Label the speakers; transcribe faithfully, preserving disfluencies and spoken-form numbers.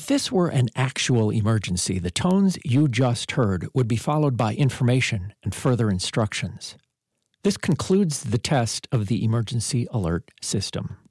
Speaker 1: this were an actual emergency, the tones you just heard would be followed by information and further instructions. This concludes the test of the emergency alert system.